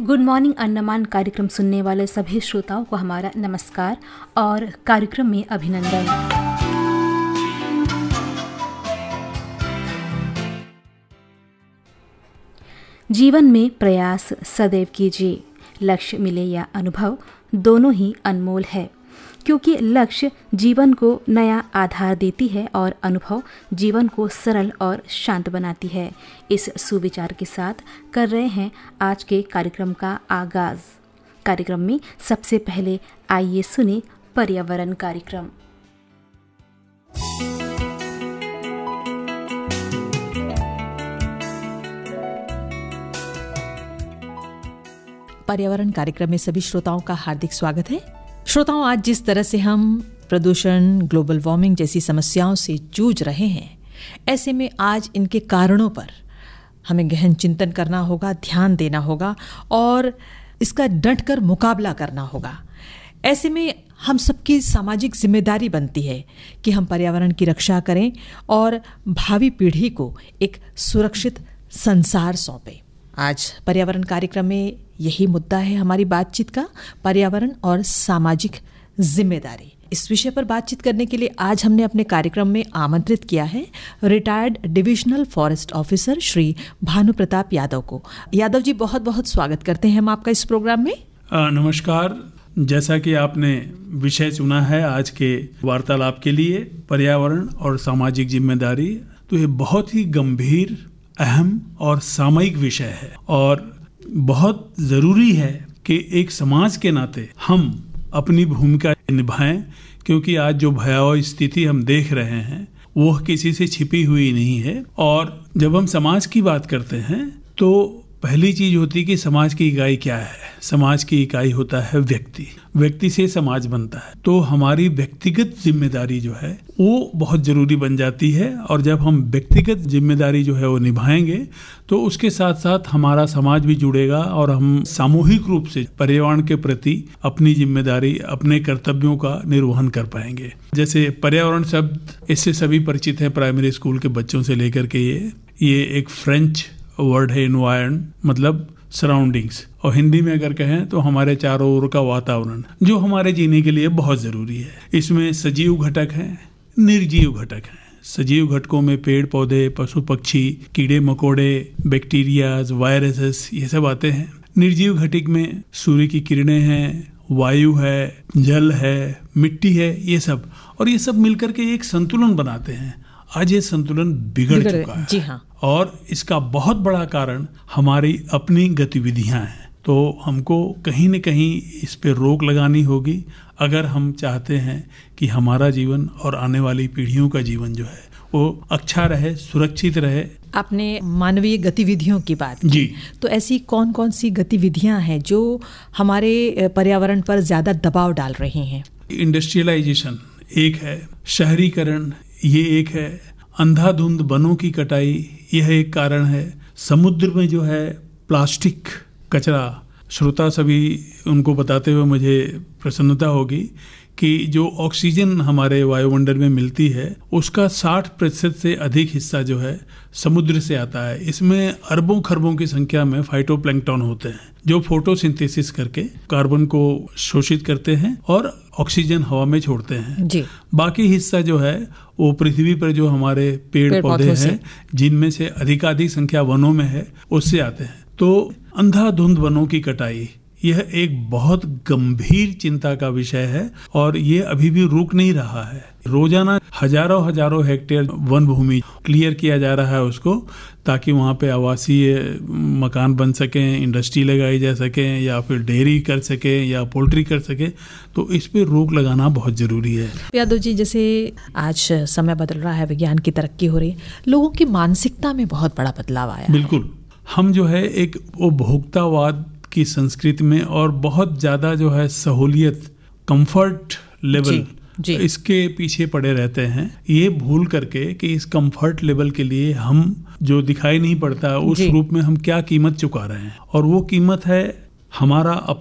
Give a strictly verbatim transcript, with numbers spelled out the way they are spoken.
Good morning Andaman कार्यक्रम सुनने वाले सभी श्रोताओं को हमारा नमस्कार और कार्यक्रम में अभिनंदन। जीवन में प्रयास सदैव कीजिए। लक्ष्य मिले या अनुभव दोनों ही अनमोल है, क्योंकि लक्ष्य जीवन को नया आधार देती है और अनुभव जीवन को सरल और शांत बनाती है। इस सुविचार के साथ कर रहे हैं आज के कार्यक्रम का आगाज। कार्यक्रम में सबसे पहले आइए सुने पर्यावरण कार्यक्रम। पर्यावरण कार्यक्रम में सभी श्रोताओं का हार्दिक स्वागत है। श्रोताओं, आज जिस तरह से हम प्रदूषण, ग्लोबल वार्मिंग जैसी समस्याओं से जूझ रहे हैं, ऐसे में आज इनके कारणों पर हमें गहन चिंतन करना होगा, ध्यान देना होगा और इसका डटकर मुकाबला करना होगा। ऐसे में हम सबकी सामाजिक जिम्मेदारी बनती है कि हम पर्यावरण की रक्षा करें और भावी पीढ़ी को एक सुरक्षित संसार सौंपें। आज पर्यावरण कार्यक्रम में यही मुद्दा है हमारी बातचीत का, पर्यावरण और सामाजिक जिम्मेदारी। इस विषय पर बातचीत करने के लिए आज हमने अपने कार्यक्रम में आमंत्रित किया है retired divisional forest officer Shri Bhanu Pratap Yadav को। यादव जी, बहुत बहुत स्वागत करते हैं हम आपका इस प्रोग्राम में। आ, नमस्कार। जैसा कि आपने विषय चुना है आज के वार्तालाप के लिए, पर्यावरण और सामाजिक जिम्मेदारी, तो ये बहुत ही गंभीर, अहम और सामयिक विषय है और बहुत ज़रूरी है कि एक समाज के नाते हम अपनी भूमिका निभाएं, क्योंकि आज जो भयावह स्थिति हम देख रहे हैं वो किसी से छिपी हुई नहीं है। और जब हम समाज की बात करते हैं तो पहली चीज होती है कि समाज की इकाई क्या है। समाज की इकाई होता है व्यक्ति। व्यक्ति से समाज बनता है, तो हमारी व्यक्तिगत जिम्मेदारी जो है वो बहुत जरूरी बन जाती है। और जब हम व्यक्तिगत जिम्मेदारी जो है वो निभाएंगे तो उसके साथ साथ हमारा समाज भी जुड़ेगा और हम सामूहिक रूप से पर्यावरण के प्रति अपनी जिम्मेदारी, अपने कर्तव्यों का निर्वहन कर पाएंगे। जैसे पर्यावरण शब्द, इससे सभी परिचित हैं प्राइमरी स्कूल के बच्चों से लेकर के। ये ये एक फ्रेंच वर्ड है, एनवायरन मतलब सराउंडिंग्स, और हिंदी में अगर कहें तो हमारे चारों ओर का वातावरण जो हमारे जीने के लिए बहुत जरूरी है। इसमें सजीव घटक हैं, निर्जीव घटक हैं। सजीव घटकों में पेड़ पौधे, पशु पक्षी, कीड़े मकोड़े, बैक्टीरियाज, वायरसेस, ये सब आते हैं। निर्जीव घटक में सूर्य की किरणें हैं, वायु है, जल है, मिट्टी है, ये सब, और ये सब मिलकर के एक संतुलन बनाते हैं। आज ये संतुलन बिगड़ चुका है। जी हाँ। और इसका बहुत बड़ा कारण हमारी अपनी गतिविधियां हैं। तो हमको कहीं न कहीं इस पे रोक लगानी होगी अगर हम चाहते हैं कि हमारा जीवन और आने वाली पीढ़ियों का जीवन जो है वो अच्छा रहे, सुरक्षित रहे। आपने मानवीय गतिविधियों की बात की, जी, तो ऐसी कौन कौन सी गतिविधियां हैं जो हमारे पर्यावरण पर ज्यादा दबाव डाल रही हैं? इंडस्ट्रियलाइजेशन एक है, शहरीकरण ये एक है, अंधाधुंध वनों की कटाई यह एक कारण है, समुद्र में जो है प्लास्टिक कचरा। श्रोता सभी उनको बताते हुए मुझे प्रसन्नता होगी कि जो ऑक्सीजन हमारे वायुमंडल में मिलती है उसका साठ प्रतिशत से अधिक हिस्सा जो है समुद्र से आता है। इसमें अरबों खरबों की संख्या में फाइटोप्लैंक्टन होते हैं जो फोटोसिंथेसिस करके कार्बन को शोषित करते हैं और ऑक्सीजन हवा में छोड़ते हैं। जी। बाकी हिस्सा जो है वो पृथ्वी पर जो हमारे पेड़, पेड़ पौधे हैं, जिनमें से अधिकाधिक संख्या वनों में है, उससे आते हैं। तो अंधाधुंध वनों की कटाई यह एक बहुत गंभीर चिंता का विषय है और ये अभी भी रुक नहीं रहा है। रोजाना हजारों हजारों हेक्टेयर वन भूमि क्लियर किया जा रहा है उसको, ताकि वहाँ पे आवासीय मकान बन सकें, इंडस्ट्री लगाई जा सके, या फिर डेयरी कर सके, या पोल्ट्री कर सके। तो इस पे रोक लगाना बहुत जरूरी है। यादव जी, जैसे आज समय बदल रहा है, विज्ञान की तरक्की हो रही है, लोगों की मानसिकता में बहुत बड़ा बदलाव आया। बिल्कुल। हम जो है एक उपभोक्तावाद की संस्कृति में और बहुत ज्यादा जो है सहूलियत, कंफर्ट लेवल, जी, जी। इसके पीछे पड़े रहते हैं, ये भूल करके कि इस कंफर्ट लेवल के लिए हम जो दिखाई नहीं पड़ता उस रूप में हम क्या कीमत चुका रहे हैं। और वो कीमत है हमारा